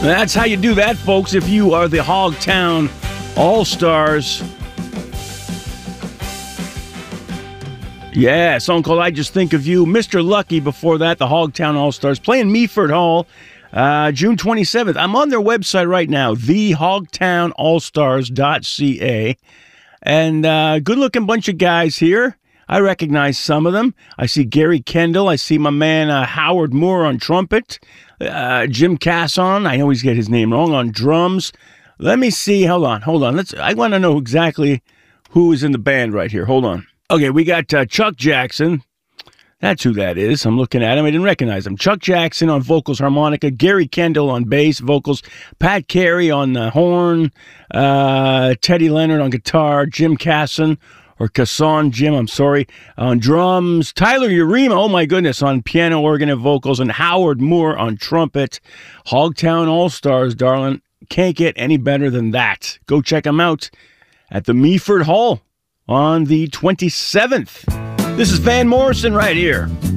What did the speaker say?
That's how you do that, folks, if you are the Hogtown All-Stars. Yeah, a song called I Just Think of You. Mr. Lucky before that, the Hogtown All-Stars, playing Meaford Hall, June 27th. I'm on their website right now, thehogtownallstars.ca. And good-looking bunch of guys here. I recognize some of them. I see Gary Kendall. I see my man Howard Moore on trumpet. Jim Casson. I always get his name wrong, on drums. Let me see. Hold on. I want to know exactly who is in the band right here. Hold on. Okay, we got Chuck Jackson. That's who that is. I'm looking at him. I didn't recognize him. Chuck Jackson on vocals, harmonica. Gary Kendall on bass, vocals. Pat Carey on the horn. Teddy Leonard on guitar. Jim Casson, or Casson Jim, I'm sorry, on drums. Tyler Urema, oh my goodness, on piano, organ, and vocals. And Howard Moore on trumpet. Hogtown All-Stars, darling. Can't get any better than that. Go check them out at the Meaford Hall on the 27th. This is Van Morrison right here.